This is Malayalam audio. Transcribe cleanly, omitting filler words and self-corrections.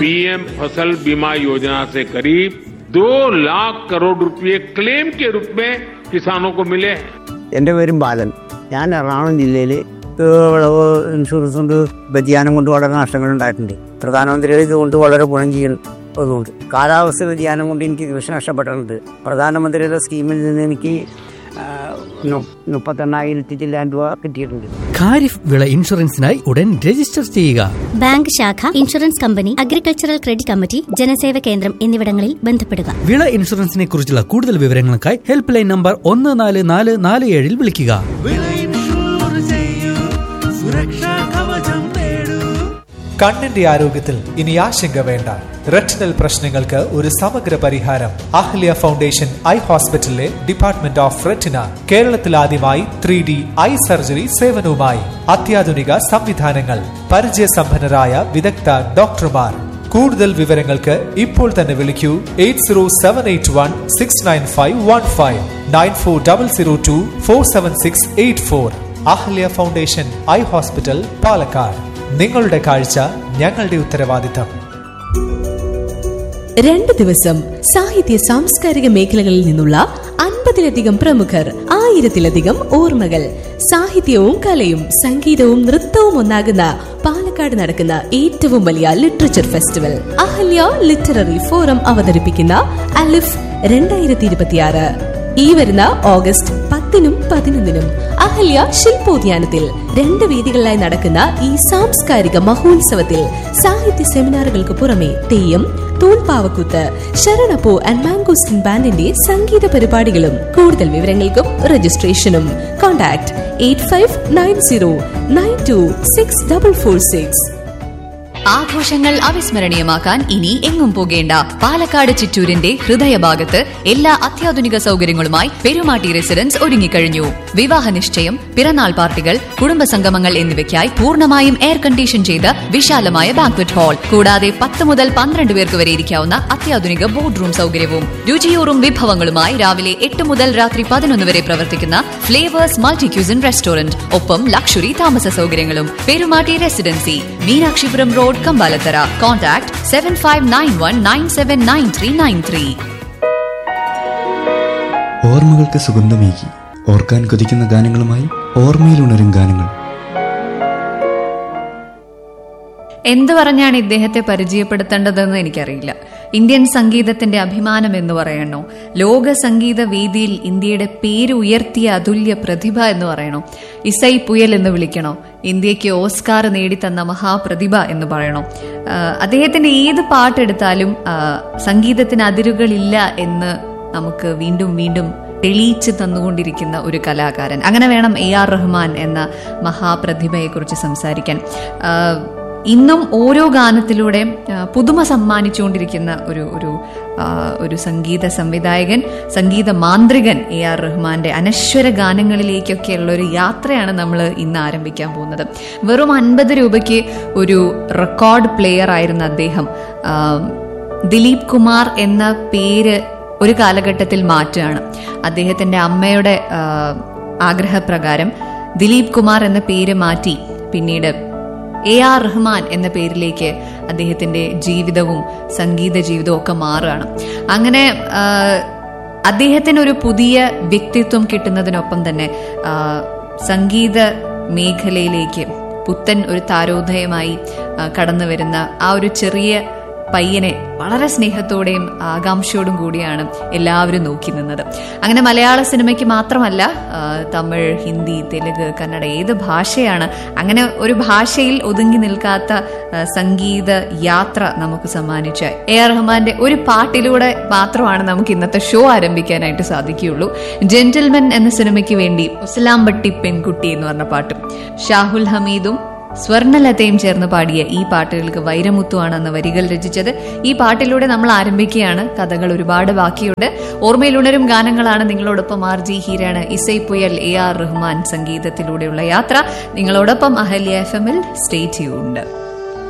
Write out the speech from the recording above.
पीएम फसल बीमा योजना से करीब 2 लाख करोड़ रुपए क्लेम के रूप में किसानों को मिले हैं. എൻ്റെ പേരും ബാലൻ. ഞാൻ എറണാകുളം ജില്ലയിൽ വിളവ് ഇൻഷുറൻസ് കൊണ്ട് വ്യതിയാനം കൊണ്ട് വളരെ നഷ്ടങ്ങൾ ഉണ്ടായിട്ടുണ്ട്. പ്രധാനമന്ത്രിയുടെ ഇതുകൊണ്ട് വളരെ ഗുണം ചെയ്യുന്നതുകൊണ്ട് കാലാവസ്ഥ വ്യതിയാനം കൊണ്ട് എനിക്ക് കൃഷി നഷ്ടപ്പെട്ടിട്ടുണ്ട്. പ്രധാനമന്ത്രിയുടെ സ്കീമിൽ നിന്ന് എനിക്ക് 38,000 രൂപ കിട്ടിയിട്ടുണ്ട്. ഖാരിഫ് വിള ഇൻഷുറൻസിനായി ഉടൻ രജിസ്റ്റർ ചെയ്യുക. ബാങ്ക് ശാഖ, insurance company, agricultural credit committee, ജനസേവ കേന്ദ്രം എന്നിവിടങ്ങളിൽ ബന്ധപ്പെടുക. വിള ഇൻഷുറൻസിനെ കുറിച്ചുള്ള കൂടുതൽ വിവരങ്ങൾക്കായി ഹെൽപ്പ് ലൈൻ നമ്പർ 14447 വിളിക്കുക. കണ്ണിന്റെ ആരോഗ്യത്തിൽ ഇനി ആശങ്ക വേണ്ട. റെറ്റിനൽ പ്രശ്നങ്ങൾക്ക് ഒരു സമഗ്ര പരിഹാരം അഹല്യ ഫൗണ്ടേഷൻ ഐ ഹോസ്പിറ്റലിലെ ഡിപ്പാർട്ട്മെന്റ് ഓഫ് റെറ്റിന കേരളത്തിൽ ആദ്യമായി 3D ഐ സർജറി സേവനവുമായി അത്യാധുനിക സംവിധാനങ്ങൾ, പരിചയസമ്പന്നരായ വിദഗ്ധ ഡോക്ടർമാർ. കൂടുതൽ വിവരങ്ങൾക്ക് ഇപ്പോൾ തന്നെ വിളിക്കൂ 8078169515 9400247684. Ahalya foundation eye hospital, Palakkad. നിങ്ങളുടെ കാഴ്ച ഞങ്ങളുടെ ഉത്തരവാദിത്തം. 2 ദിവസം സാഹിത്യ സാംസ്കാരിക മേഖലകളിൽ നിന്നുള്ള 50-ലധികം പ്രമുഖർ, 1000-ലധികം ഓർമ്മകൾ. സാഹിത്യവും കലയും സംഗീതവും നൃത്തവും ഒന്നാകുന്ന പാലക്കാട് നടക്കുന്ന ഏറ്റവും വലിയ literature festival Ahalya literary forum അവതരിപ്പിക്കുന്ന അലിഫ് 2026 ഈ വരുന്ന ഓഗസ്റ്റ് 10-നും 11-നും അഹല്യ ശില്പോദ്യാനത്തിൽ 2 വേദികളിലായി നടക്കുന്ന ഈ സാംസ്കാരിക മഹോത്സവത്തിൽ സാഹിത്യ സെമിനാറുകൾക്ക് പുറമെ തെയ്യം, തൂൺപാവക്കൂത്ത്, ശരണപ്പൂ ആൻഡ് മാംഗോസ്റ്റിൻ ബാൻഡിന്റെ സംഗീത പരിപാടികളും. കൂടുതൽ വിവരങ്ങൾക്കും രജിസ്ട്രേഷനും കോൺടാക്ട് 8590926446. ആഘോഷങ്ങൾ അവിസ്മരണീയമാക്കാൻ ഇനി എങ്ങും പോകേണ്ട. പാലക്കാട് ചിറ്റൂരിന്റെ ഹൃദയഭാഗത്ത് എല്ലാ അത്യാധുനിക സൗകര്യങ്ങളുമായി പെരുമാട്ടി റെസിഡൻസ് ഒരുങ്ങിക്കഴിഞ്ഞു. വിവാഹ നിശ്ചയം, പിറന്നാൾ പാർട്ടികൾ, കുടുംബസംഗമങ്ങൾ എന്നിവയ്ക്കായി പൂർണ്ണമായും എയർ കണ്ടീഷൻ ചെയ്ത വിശാലമായ ബാങ്ക്വറ്റ് ഹാൾ, കൂടാതെ 10 മുതൽ 12 പേർക്ക് വരെ ഇരിക്കാവുന്ന അത്യാധുനിക ബോർഡ് റൂം സൗകര്യവും. രുചിയൂറും വിഭവങ്ങളുമായി രാവിലെ 8 മുതൽ രാത്രി 11 വരെ പ്രവർത്തിക്കുന്ന ഫ്ലേവേഴ്സ് മൾട്ടി ക്യൂസിൻ റെസ്റ്റോറന്റ്, ഒപ്പം ലക്ഷറി താമസ സൗകര്യങ്ങളും. Perumatty residency, Meenakshipuram road, Kambalathara. Contact 7591979393. ഓർമ്മകൾക്ക് സുഗന്ധമേകി ഓർക്കാൻ കൊതിക്കുന്ന ഗാനങ്ങളുമായി ഓർമ്മയിലുണരും ഗാനങ്ങൾ. എന്ത് പറഞ്ഞാണ് ഇദ്ദേഹത്തെ പരിചയപ്പെടുത്തേണ്ടതെന്ന് എനിക്കറിയില്ല. ഇന്ത്യൻ സംഗീതത്തിന്റെ അഭിമാനം എന്ന് പറയണോ, ലോക സംഗീത വേദിയിൽ ഇന്ത്യയുടെ പേര് ഉയർത്തിയ അതുല്യ പ്രതിഭ എന്ന് പറയണോ, ഇസൈ പുയൽ എന്ന് വിളിക്കണോ, ഇന്ത്യക്ക് ഓസ്കാർ നേടിത്തന്ന മഹാപ്രതിഭ എന്ന് പറയണോ. അദ്ദേഹത്തിന്റെ ഏത് പാട്ടെടുത്താലും സംഗീതത്തിന് അതിരുകളില്ല എന്ന് നമുക്ക് വീണ്ടും വീണ്ടും തെളിയിച്ച് തന്നുകൊണ്ടിരിക്കുന്ന ഒരു കലാകാരൻ. അങ്ങനെ വേണം AR റഹ്മാൻ എന്ന മഹാപ്രതിഭയെക്കുറിച്ച് സംസാരിക്കാൻ. ഇന്നും ഓരോ ഗാനത്തിലൂടെ പുതുമ സമ്മാനിച്ചുകൊണ്ടിരിക്കുന്ന ഒരു സംഗീത സംവിധായകൻ, സംഗീത മാന്ത്രികൻ AR റഹ്മാന്റെ അനശ്വര ഗാനങ്ങളിലേക്കൊക്കെയുള്ള ഒരു യാത്രയാണ് നമ്മൾ ഇന്ന് ആരംഭിക്കാൻ പോകുന്നത്. വെറും 50 രൂപയ്ക്ക് ഒരു റെക്കോർഡ് പ്ലെയർ ആയിരുന്ന അദ്ദേഹം ദിലീപ് കുമാർ എന്ന പേര് ഒരു കാലഘട്ടത്തിൽ മാറ്റുകയാണ്. അദ്ദേഹത്തിന്റെ അമ്മയുടെ ആഗ്രഹപ്രകാരം ദിലീപ് കുമാർ എന്ന പേര് മാറ്റി പിന്നീട് AR റഹ്മാൻ എന്ന പേരിലേക്ക് അദ്ദേഹത്തിന്റെ ജീവിതവും സംഗീത ജീവിതവും ഒക്കെ മാറുകയാണ്. അങ്ങനെ അദ്ദേഹത്തിന് ഒരു പുതിയ വ്യക്തിത്വം കിട്ടുന്നതിനൊപ്പം തന്നെ സംഗീത മേഖലയിലേക്ക് പുത്തൻ ഒരു താരോദയമായി കടന്നു വരുന്ന ആ ഒരു ചെറിയ പയ്യനെ വളരെ സ്നേഹത്തോടെയും ആകാംക്ഷയോടും കൂടിയാണ് എല്ലാവരും നോക്കി നിന്നത്. അങ്ങനെ മലയാള സിനിമയ്ക്ക് മാത്രമല്ല, തമിഴ്, ഹിന്ദി, തെലുങ്ക്, കന്നഡ, ഏത് ഭാഷയാണ്, അങ്ങനെ ഒരു ഭാഷയിൽ ഒതുങ്ങി നിൽക്കാത്ത സംഗീത യാത്ര നമുക്ക് സമ്മാനിച്ച AR റഹ്മാന്റെ ഒരു പാട്ടിലൂടെ മാത്രമാണ് നമുക്ക് ഇന്നത്തെ ഷോ ആരംഭിക്കാനായിട്ട് സാധിക്കുകയുള്ളൂ. ജെന്റിൽമെൻ എന്ന സിനിമയ്ക്ക് വേണ്ടി ഉസ്ലാംബട്ടി പെൺകുട്ടി എന്ന് പറഞ്ഞ പാട്ടും ഷാഹുൽ ഹമീദും സ്വർണലതയും ചേർന്ന് പാടിയ ഈ പാട്ടുകൾക്ക് വൈരമുത്തുവാണ് എന്ന വരികൾ രചിച്ചത്. ഈ പാട്ടിലൂടെ നമ്മൾ ആരംഭിക്കുകയാണ്. കഥകൾ ഒരുപാട് ബാക്കിയുണ്ട്. ഓർമ്മയിലുണരും ഗാനങ്ങളാണ് നിങ്ങളോടൊപ്പം RJ ഹീരാണ്. ഇസൈ പുയൽ, AR റഹ്മാൻ സംഗീതത്തിലൂടെയുള്ള യാത്ര നിങ്ങളോടൊപ്പം അഹല്യ FM-ൽ. Stay tuned.